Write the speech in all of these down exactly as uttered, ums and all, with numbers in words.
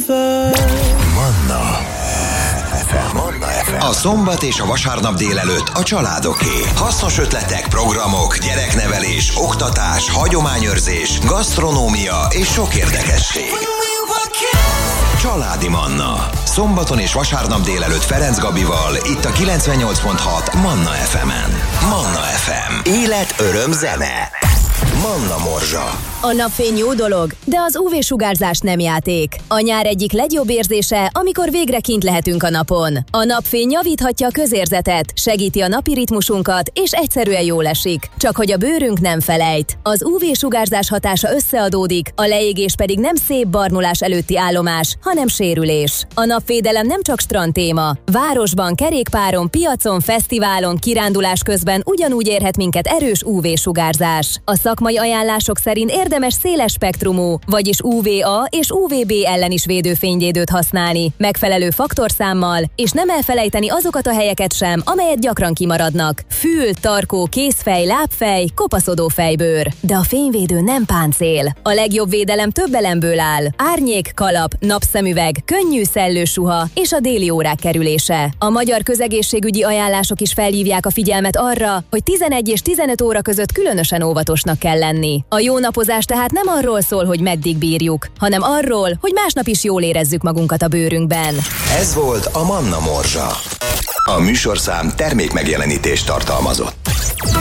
Manna ef em. Manna ef em. A szombat és a vasárnap délelőtt a családoké. Hasznos ötletek, programok, gyereknevelés, oktatás, hagyományőrzés, gasztronómia és sok érdekesség. Családi Manna. Szombaton és vasárnap délelőtt Ferenc Gabival, itt a kilencvennyolc pont hat Manna ef emen. Manna ef em. Élet, öröm, zene. Manna morzsa. A napfény jó dolog, de az ú vé-sugárzás nem játék. A nyár egyik legjobb érzése, amikor végre kint lehetünk a napon. A napfény javíthatja a közérzetet, segíti a napi ritmusunkat, és egyszerűen jól esik. Csak hogy a bőrünk nem felejt. Az ú vé-sugárzás hatása összeadódik, a leégés pedig nem szép barnulás előtti állomás, hanem sérülés. A napvédelem nem csak strandtéma. Városban, kerékpáron, piacon, fesztiválon, kirándulás közben ugyanúgy érhet minket erős ú vé-sugárzás. A szakmai ajánlások szerint érdemes széles spektrumú, vagyis ú vé á és ú vé bé ellen is védőfényvédőt használni, megfelelő faktorszámmal, és nem elfelejteni azokat a helyeket sem, amelyet gyakran kimaradnak. Fül, tarkó, kézfej, lábfej, kopaszodó fejbőr. De a fényvédő nem páncél. A legjobb védelem több elemből áll. Árnyék, kalap, napszemüveg, könnyű szellősuha és a déli órák kerülése. A magyar közegészségügyi ajánlások is felhívják a figyelmet arra, hogy tizenegy és tizenöt óra között különösen óvatosnak kell lenni. A jó napozás tehát nem arról szól, hogy meddig bírjuk, hanem arról, hogy másnap is jól érezzük magunkat a bőrünkben. Ez volt a Manna morzsa. A műsorszám termék megjelenítést tartalmazott.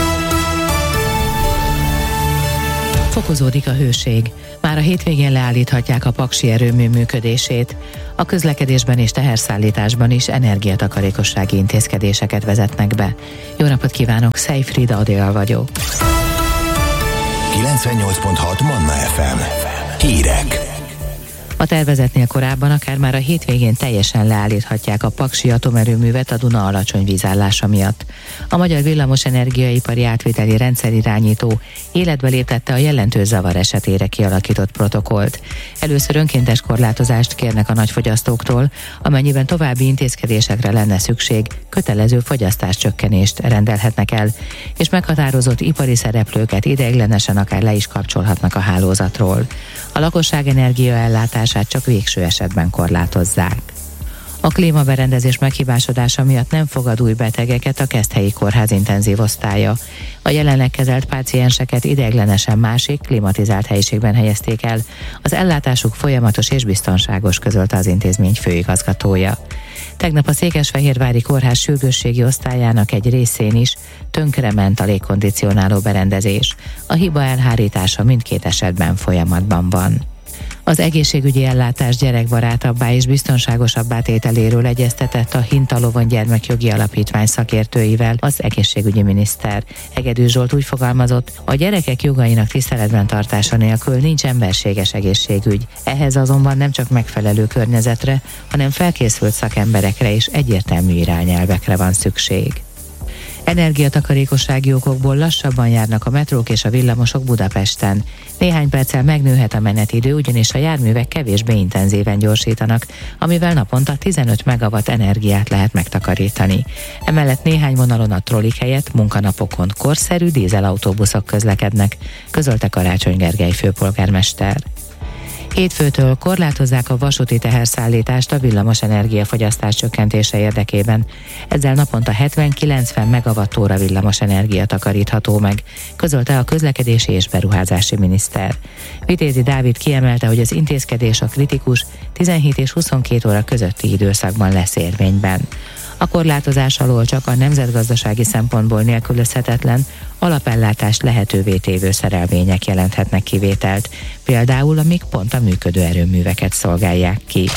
Fokozódik a hőség. Már a hétvégén leállíthatják a paksi erőmű működését. A közlekedésben és teherszállításban is energiatakarékossági intézkedéseket vezetnek be. Jó napot kívánok, Szej Frida Adél vagyok. kilencvennyolc pont hat Manna ef em. Hírek. A tervezetnél korábban akár már a hétvégén teljesen leállíthatják a paksi atomerőművet a Duna alacsony vízállása miatt. A Magyar Villamos Energiaipari Átviteli Rendszerirányító életbe léptette a jelentős zavar esetére kialakított protokollt. Először önkéntes korlátozást kérnek a nagyfogyasztóktól, amennyiben további intézkedésekre lenne szükség, kötelező fogyasztáscsökkenést rendelhetnek el, és meghatározott ipari szereplőket ideiglenesen akár le is kapcsolhatnak a hálózatról. A lakosság energiaellátását csak végső esetben korlátozzák. A klímaberendezés meghibásodása miatt nem fogad új betegeket a Keszthelyi Kórház intenzív osztálya. A jelenleg kezelt pácienseket ideiglenesen másik, klimatizált helyiségben helyezték el. Az ellátásuk folyamatos és biztonságos, közölte az intézmény főigazgatója. Tegnap a Székesfehérvári Kórház sürgősségi osztályának egy részén is tönkrement a légkondicionáló berendezés. A hiba elhárítása mindkét esetben folyamatban van. Az egészségügyi ellátás gyerekbarátabbá és biztonságosabbá tételéről egyeztetett a Hintalovon Gyermekjogi Alapítvány szakértőivel az egészségügyi miniszter. Hegedűs Zsolt úgy fogalmazott, a gyerekek jogainak tiszteletben tartása nélkül nincs emberséges egészségügy. Ehhez azonban nem csak megfelelő környezetre, hanem felkészült szakemberekre és egyértelmű irányelvekre van szükség. Energiatakarékossági okokból lassabban járnak a metrók és a villamosok Budapesten. Néhány perccel megnőhet a menetidő, ugyanis a járművek kevésbé intenzíven gyorsítanak, amivel naponta tizenöt megawatt energiát lehet megtakarítani. Emellett néhány vonalon a trollik helyett munkanapokon korszerű dízelautóbuszok közlekednek, közölte Karácsony Gergely főpolgármester. Hétfőtől korlátozzák a vasúti teherszállítást a villamos energiafogyasztás csökkentése érdekében. Ezzel naponta hetven-kilencven megawattóra villamos energia takarítható meg, közölte a közlekedési és beruházási miniszter. Vitézi Dávid kiemelte, hogy az intézkedés a kritikus tizenhét és huszonkét óra közötti időszakban lesz érvényben. A korlátozás alól csak a nemzetgazdasági szempontból nélkülözhetetlen alapellátást lehetővé tévő szerelvények jelenthetnek kivételt, például amik pont a működő erőműveket szolgálják ki.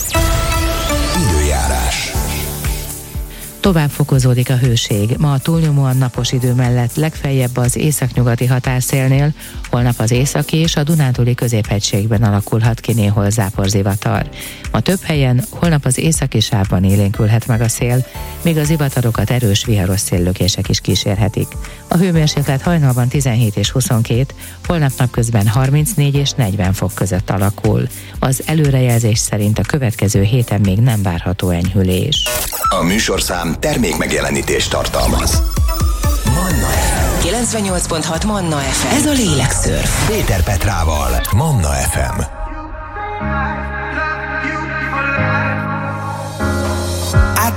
Időjárás. Tovább fokozódik a hőség. Ma a túlnyomóan napos idő mellett legfeljebb az északnyugati határszélnél, holnap az északi és a Dunántúli középhegységben alakulhat ki néhol záporzivatar. Ma több helyen, holnap az északi sávban élénkülhet meg a szél, míg az zivatarokat erős viharos széllökések is kísérhetik. A hőmérséklet hajnalban tizenhét és huszonkét, holnap napközben harmincnégy és negyven fok között alakul. Az előrejelzés szerint a következő héten még nem várható enyhülés. A műsorszám termék megjelenítést tartalmaz. Manna ef em. kilencvennyolc pont hat Manna ef em. Ez a lélekszörf. Péter Petrával. Manna ef em.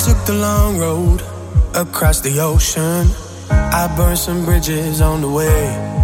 took the long road across the ocean. I burned some bridges on the way.